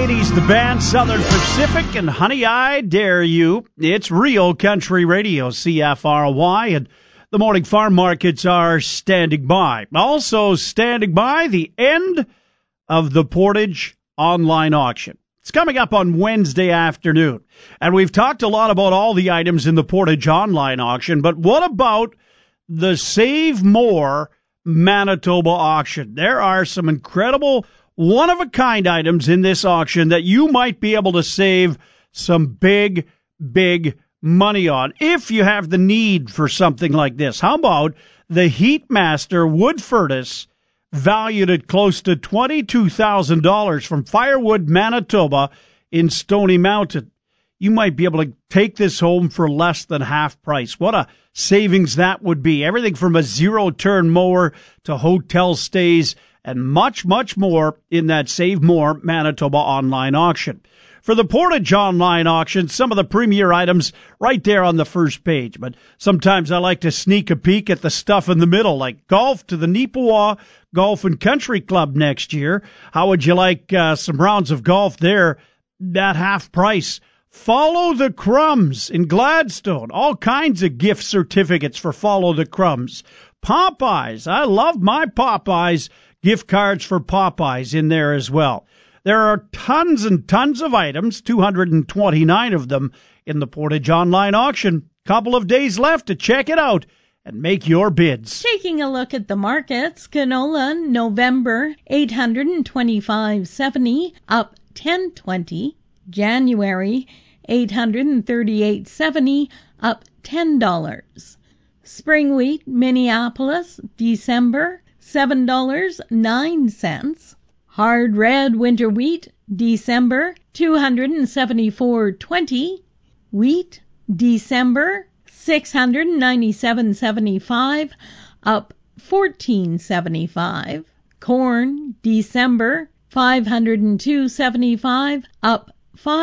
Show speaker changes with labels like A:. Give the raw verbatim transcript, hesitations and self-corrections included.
A: eighties, the band Southern Pacific and Honey, I Dare You. It's Real Country Radio, C F R Y, and the morning farm markets are standing by. Also standing by, the end of the Portage online auction. It's coming up on Wednesday afternoon, and we've talked a lot about all the items in the Portage online auction, but what about the Save More Manitoba auction? There are some incredible one-of-a-kind items in this auction that you might be able to save some big, big money on if you have the need for something like this. How about the Heatmaster wood furnace, valued at close to twenty-two thousand dollars from Firewood, Manitoba in Stony Mountain? You might be able to take this home for less than half price. What a savings that would be. Everything from a zero-turn mower to hotel stays and much, much more in that Save More Manitoba online auction. For the Portage online auction, some of the premier items right there on the first page. But sometimes I like to sneak a peek at the stuff in the middle, like golf to the Neepawa Golf and Country Club next year. How would you like uh, some rounds of golf there at half price? Follow the Crumbs in Gladstone. All kinds of gift certificates for Follow the Crumbs. Popeyes. I love my Popeyes. Gift cards for Popeyes in there as well. There are tons and tons of items, two hundred twenty-nine of them in the Portage online auction. Couple of days left to check it out and make your bids.
B: Taking a look at the markets, canola November eight hundred twenty-five seventy up ten twenty. January eight hundred thirty-eight seventy up ten dollars. Spring wheat Minneapolis December seven dollars and nine cents. Hard red winter wheat December two hundred seventy-four twenty. Wheat December six hundred ninety-seven seventy-five up fourteen seventy-five. Corn December five hundred two seventy-five up five